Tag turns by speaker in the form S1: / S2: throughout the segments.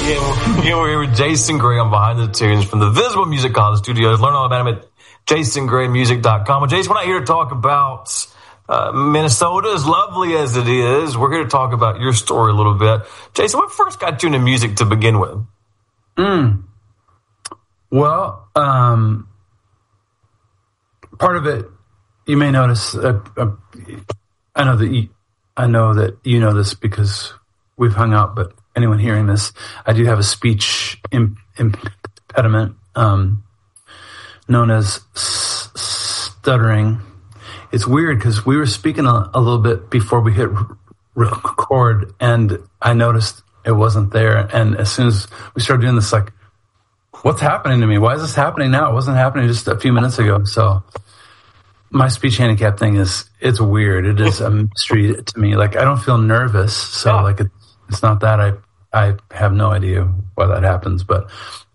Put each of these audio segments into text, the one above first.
S1: We're here with Jason Gray on Behind the Tunes from the Visible Music College Studios. Learn all about him at jasongraymusic.com. Well, Jason, we're not here to talk about Minnesota, as lovely as it is. We're here to talk about your story a little bit. Jason, what first got you into music to begin with?
S2: Well, part of it, you may notice, I know that you know this because we've hung out, but anyone hearing this, I do have a speech impediment known as stuttering. It's weird because we were speaking a little bit before we hit record, and I noticed it wasn't there. And as soon as we started doing this, like, what's happening to me? Why is this happening now? It wasn't happening just a few minutes ago. So my speech handicap thing it's weird. It is a mystery to me. Like, I don't feel nervous. So like, it's not that. I have no idea why that happens, but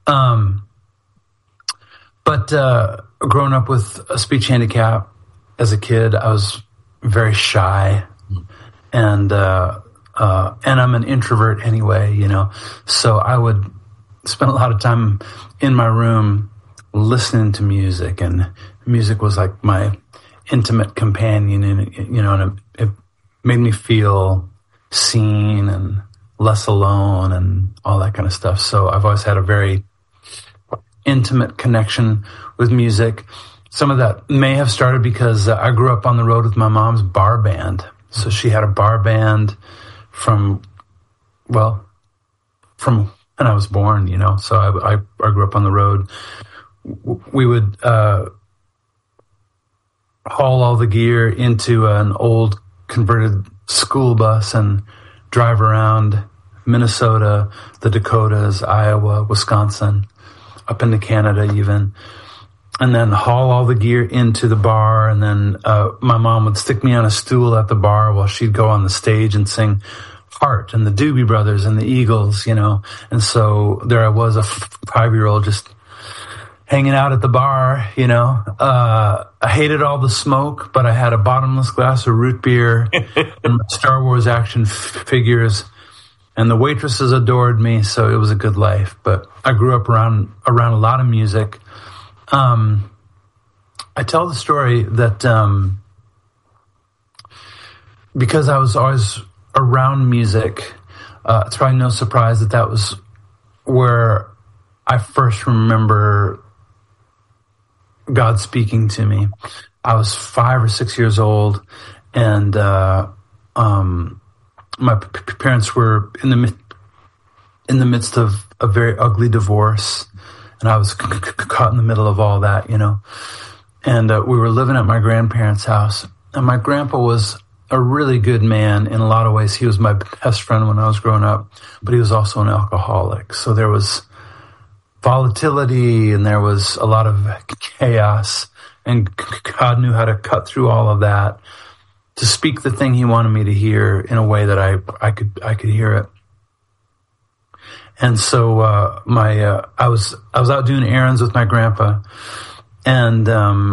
S2: growing up with a speech handicap as a kid, I was very shy, and I'm an introvert anyway, so I would spend a lot of time in my room listening to music, and music was like my intimate companion, and it made me feel seen and less alone and all that kind of stuff. So I've always had a very intimate connection with music. Some of that may have started because I grew up on the road with my mom's bar band. So she had a bar band from when I was born, So I grew up on the road. We would haul all the gear into an old converted school bus and drive around Minnesota, the Dakotas, Iowa, Wisconsin, up into Canada even, and then haul all the gear into the bar. And then my mom would stick me on a stool at the bar while she'd go on the stage and sing Heart and the Doobie Brothers and the Eagles, And so there I was, a 5-year-old, just hanging out at the bar, I hated all the smoke, but I had a bottomless glass of root beer and my Star Wars action figures, and the waitresses adored me, so it was a good life. But I grew up around a lot of music. I tell the story that because I was always around music, it's probably no surprise that was where I first remember God speaking to me. I was 5 or 6 years old, and my parents were in the midst of a very ugly divorce, and I was caught in the middle of all that, And we were living at my grandparents' house, and my grandpa was a really good man in a lot of ways. He was my best friend when I was growing up, but he was also an alcoholic. So there was volatility, and there was a lot of chaos, and God knew how to cut through all of that to speak the thing he wanted me to hear in a way that I could hear it. And so I was out doing errands with my grandpa, and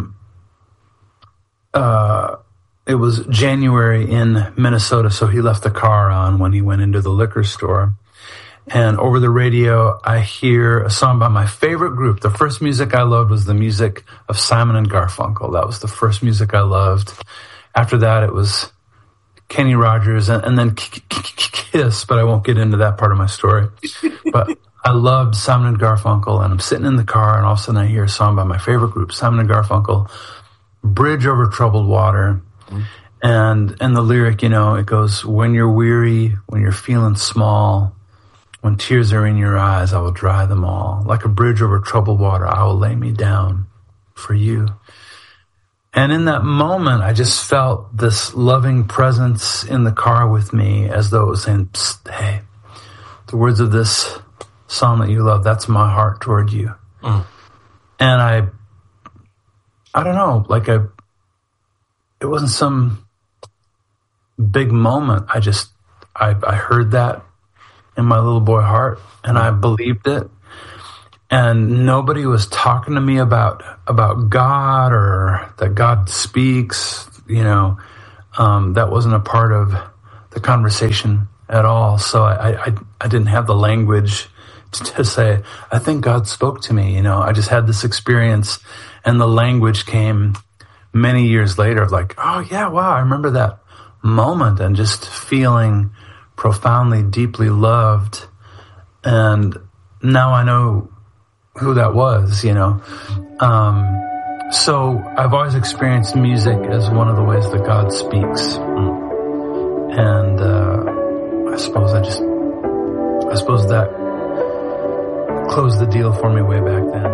S2: it was January in Minnesota, so he left the car on when he went into the liquor store. And over the radio, I hear a song by my favorite group. The first music I loved was the music of Simon and Garfunkel. That was the first music I loved. After that, it was Kenny Rogers and then Kiss, but I won't get into that part of my story. But I loved Simon and Garfunkel, and I'm sitting in the car, and all of a sudden I hear a song by my favorite group, Simon and Garfunkel, Bridge Over Troubled Water. And the lyric, it goes, when you're weary, when you're feeling small, when tears are in your eyes, I will dry them all. Like a bridge over troubled water, I will lay me down for you. And in that moment, I just felt this loving presence in the car with me, as though it was saying, Psst, hey, the words of this song that you love, that's my heart toward you. And I don't know, it wasn't some big moment. I heard that in my little boy heart, and I believed it. And nobody was talking to me about God or that God speaks, that wasn't a part of the conversation at all. So I didn't have the language to say, I think God spoke to me. I just had this experience, and the language came many years later of like, oh yeah, wow, I remember that moment, and just feeling profoundly, deeply loved. And now I know who that was, So I've always experienced music as one of the ways that God speaks. And I suppose that closed the deal for me way back then.